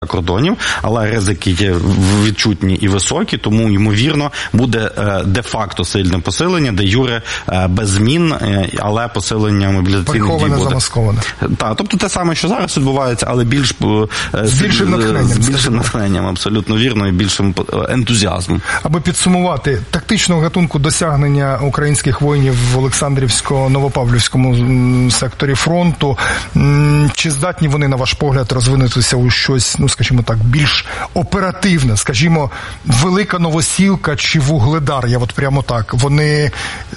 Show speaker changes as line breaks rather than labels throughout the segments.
кордонів, але ризики є відчутні і високі, тому, ймовірно, буде де-факто сильне посилення, де юре без змін, але посилення мобілізаційних дій буде.
Приховане, замасковане.
Так, тобто те саме, що зараз відбувається, але більш
з більшим
натхненням, абсолютно вірно, і більшим ентузіазмом.
Аби підсумувати, тактичного гатунку досягнення українських воїнів в Олександрівсько-Новопавлівському секторі фронту, чи здатні вони, на ваш погляд, розвинутися у щось, скажімо так, більш оперативне, скажімо, Велика Новосілка чи Вугледар, я от прямо так, вони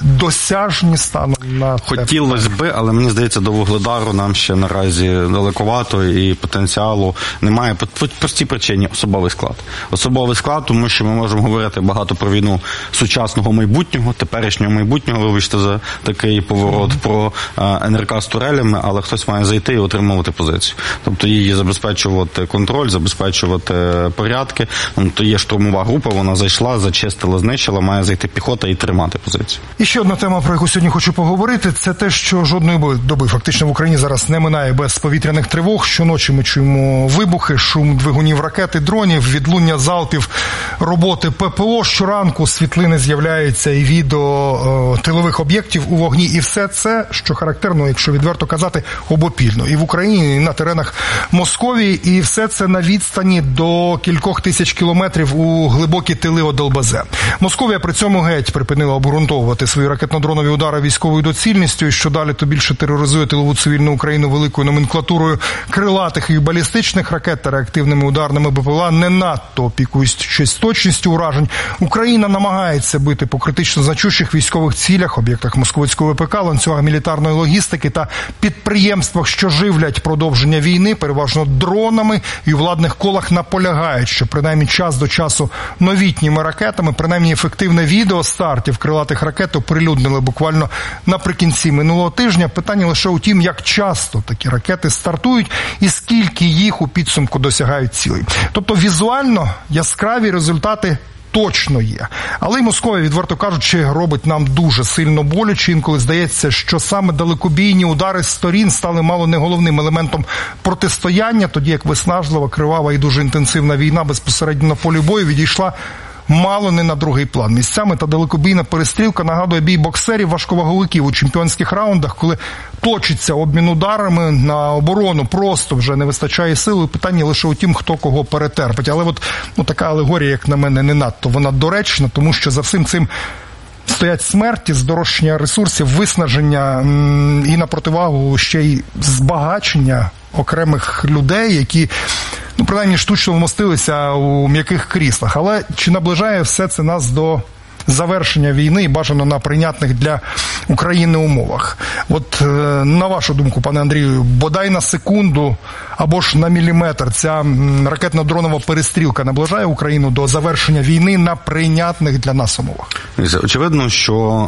досяжні станом на це?
Хотілося би, але мені здається, до Вугледару нам ще наразі далековато і потенціалу немає. По простій причині особовий склад. Особовий склад, тому що ми можемо говорити багато про війну сучасного майбутнього, теперішнього майбутнього, вибачте за такий поворот, про НРК з турелями, але хтось має зайти і отримувати позицію. Тобто її забезпечувати контроль, забезпечувати порядки. Тобто є штурмова група, вона зайшла, зачистила, знищила, має зайти піхота і тримати позицію.
І ще одна тема, про яку сьогодні хочу поговорити, це те, що жодної доби фактично в Україні зараз не минає без повітряних тривог. Щоночі ми чуємо вибухи, шум двигунів ракет і дронів, відлуння залпів, роботи ППО. Щоранку світлини з'являються і відео тилових об'єктів у вогні. І все це, що характерно, якщо відверто казати, обопільно. І в Україні, і на теренах Московії, і все це на відстані до кількох тисяч кілометрів у глибокі тили од ЛБЗ. Московія при цьому геть припинила обґрунтовувати свої ракетно-дронові удари військовою доцільністю, і що далі, то більше тероризує тилову цивільну Україну великою номенклатурою крилатих і балістичних ракет та реактивними ударними БПЛА, не надто опікуючись точністю уражень. Україна намагається бити по критично значущих військових цілях, об'єктах московицького ВПК, ланцюгах мілітарної логістики та підприємствах, що живлять продовження війни, переважно дронами, і у владних колах наполягають, що принаймні час до часу новітніми ракетами, принаймні ефективне відео стартів крилатих ракет оприлюднили буквально наприкінці минулого тижня. Питання лише у тім, як часто такі ракети стартують і скільки їх у підсумку досягають цілей. Тобто візуально яскраві результати точно є. Але й Московія, відверто кажучи, робить нам дуже сильно боляче. Інколи здається, що саме далекобійні удари з сторін стали мало не головним елементом протистояння, тоді як виснажлива, кривава і дуже інтенсивна війна безпосередньо на полі бою відійшла мало не на другий план. Місцями та далекобійна перестрілка нагадує бій боксерів важковаговиків у чемпіонських раундах, коли точиться обмін ударами на оборону, просто вже не вистачає сили. Питання лише у тім, хто кого перетерпить. Але така алегорія, як на мене, не надто вона доречна, тому що за всім цим стоять смерті, здорожчання ресурсів, виснаження і на противагу ще й збагачення окремих людей, які принаймні штучно вмостилися у м'яких кріслах. Але чи наближає все це нас до завершення війни і бажано на прийнятних для України умовах? На вашу думку, пане Андрію, бодай на секунду або ж на міліметр ця ракетно-дронова перестрілка наближає Україну до завершення війни на прийнятних для нас умовах?
Очевидно, що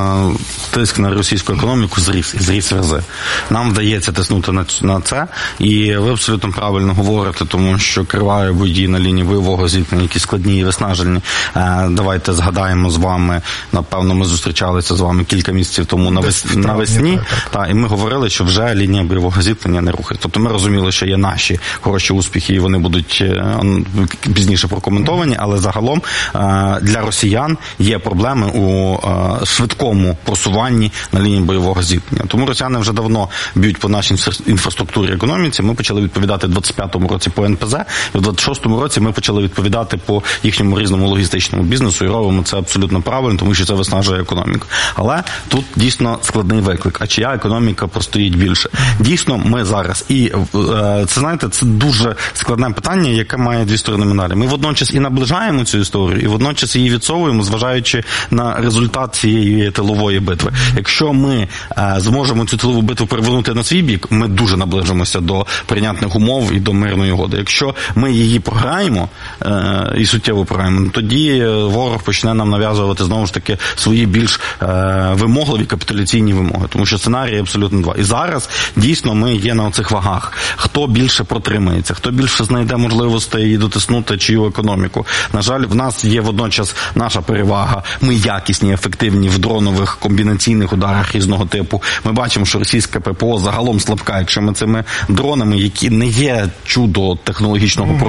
тиск на російську економіку зріс в рази. Нам вдається тиснути на це, і ви абсолютно правильно говорите, тому що криваві бої на лінії бойового зіткнення, які складні і виснажені. Давайте згадаємо з вами, напевно, ми зустрічалися з вами кілька місяців тому навесні, і ми говорили, що вже лінія бойового зіткнення не рухає. Тобто ми розуміли, що є наші хороші успіхи, і вони будуть пізніше прокоментовані, але загалом для росіян є проблеми у швидкому просуванні на лінії бойового зіткнення. Тому росіяни вже давно б'ють по нашій інфраструктурі і економіці. Ми почали відповідати в 25-му році по НПЗ, і в 26-му році ми почали відповідати по їхньому різному логістичному бізнесу, і робимо це абсолютно правильно, тому що це виснажує економіку. Але тут дійсно складний виклик. А чия економіка простоїть більше? Дійсно, ми зараз. І це, знаєте, це дуже складне питання, яке має дві сторони медалі. Ми водночас і наближаємо цю історію, і водночас її відсовуємо, зважаючи на результат цієї тилової битви. Якщо ми зможемо цю тилову битву перевернути на свій бік, ми дуже наближимося до прийнятних умов і до мирної угоди. Якщо ми її програємо і суттєво програємо, тоді ворог почне нам нав'язувати, знову ж таки, свої більш вимогливі капітуляційні вимоги. Тому що сценарії абсолютно два. І зараз, дійсно, ми є на оцих вагах. Хто більше протримається, хто більше знайде можливостей дотиснути чию економіку. На жаль, в нас є водночас наша перевага. Ми якісні, ефективні в дронових комбінаційних ударах різного типу. Ми бачимо, що російське ППО загалом слабка, якщо ми цими дронами, які не є чудо технологічного